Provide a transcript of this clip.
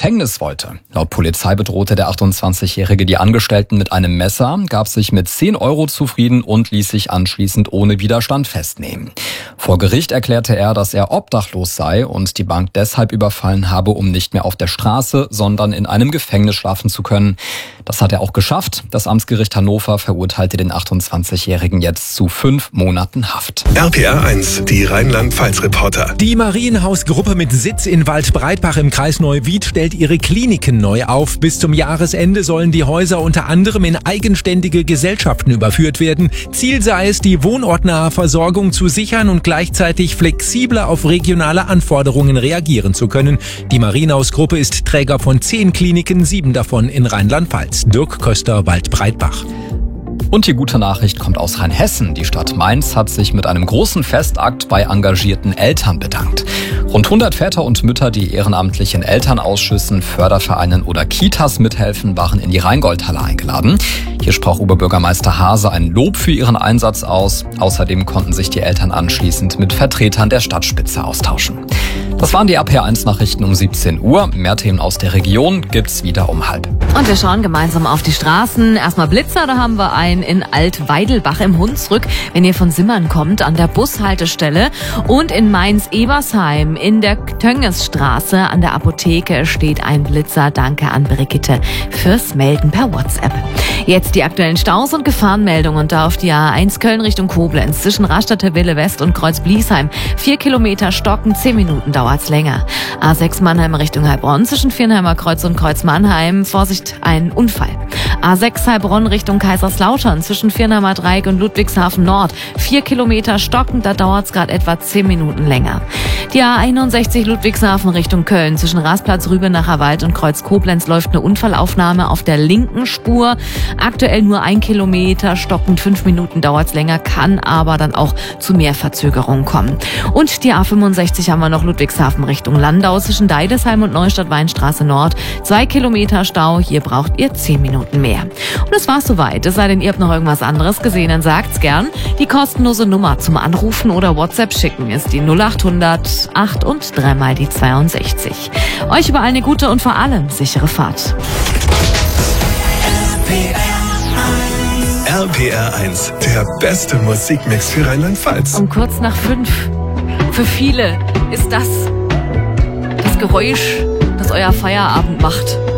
Gefängnis wollte. Laut Polizei bedrohte der 28-Jährige die Angestellten mit einem Messer, gab sich mit 10 Euro zufrieden und ließ sich anschließend ohne Widerstand festnehmen. Vor Gericht erklärte er, dass er obdachlos sei und die Bank deshalb überfallen habe, um nicht mehr auf der Straße, sondern in einem Gefängnis schlafen zu können. Das hat er auch geschafft. Das Amtsgericht Hannover verurteilte den 28-Jährigen jetzt zu 5 Monaten Haft. RPR 1, die Rheinland-Pfalz-Reporter. Die Marienhaus-Gruppe mit Sitz in Waldbreitbach im Kreis Neuwied stellt ihre Kliniken neu auf. Bis zum Jahresende sollen die Häuser unter anderem in eigenständige Gesellschaften überführt werden. Ziel sei es, die wohnortnahe Versorgung zu sichern und gleichzeitig flexibler auf regionale Anforderungen reagieren zu können. Die Marienhaus-Gruppe ist Träger von 10 Kliniken, 7 davon in Rheinland-Pfalz. Dirk Köster, Waldbreitbach. Und die gute Nachricht kommt aus Rheinhessen. Die Stadt Mainz hat sich mit einem großen Festakt bei engagierten Eltern bedankt. Rund 100 Väter und Mütter, die ehrenamtlich in Elternausschüssen, Fördervereinen oder Kitas mithelfen, waren in die Rheingoldhalle eingeladen. Hier sprach Oberbürgermeister Haase ein Lob für ihren Einsatz aus. Außerdem konnten sich die Eltern anschließend mit Vertretern der Stadtspitze austauschen. Das waren die RPR1-Nachrichten um 17 Uhr. Mehr Themen aus der Region gibt's wieder um 12:30. Und wir schauen gemeinsam auf die Straßen. Erstmal Blitzer, da haben wir einen in Altweidelbach im Hunsrück, wenn ihr von Simmern kommt, an der Bushaltestelle. Und in Mainz-Ebersheim in der Töngesstraße an der Apotheke steht ein Blitzer. Danke an Brigitte fürs Melden per WhatsApp. Jetzt die aktuellen Staus und Gefahrenmeldungen. Da auf die A1 Köln Richtung Koblenz zwischen Raststätte Wille West und Kreuz-Bliesheim. 4 Kilometer stocken, 10 Minuten dauert's länger. A6 Mannheim Richtung Heilbronn zwischen Viernheimer Kreuz und Kreuz Mannheim. Vorsicht, ein Unfall. A6 Heilbronn Richtung Kaiserslautern zwischen Viernheimer Dreieck und Ludwigshafen Nord. 4 Kilometer stocken, da dauert's gerade etwa 10 Minuten länger. Die A61 Ludwigshafen Richtung Köln zwischen Rastplatz Rübenacher Wald und Kreuz Koblenz läuft eine Unfallaufnahme auf der linken Spur. Aktuell nur 1 Kilometer stockend, 5 Minuten dauert's länger, kann aber dann auch zu mehr Verzögerungen kommen. Und die A65 haben wir noch Ludwigshafen Richtung Landau zwischen Deidesheim und Neustadt-Weinstraße Nord. 2 Kilometer Stau, hier braucht ihr 10 Minuten mehr. Und das war's soweit. Es sei denn, ihr habt noch irgendwas anderes gesehen, dann sagt's gern. Die kostenlose Nummer zum Anrufen oder WhatsApp schicken ist die 0800 8 und 3 mal die 62. Euch überall eine gute und vor allem sichere Fahrt. RPR 1, der beste Musikmix für Rheinland-Pfalz. Um kurz nach 5. Für viele ist das Geräusch, das euer Feierabend macht.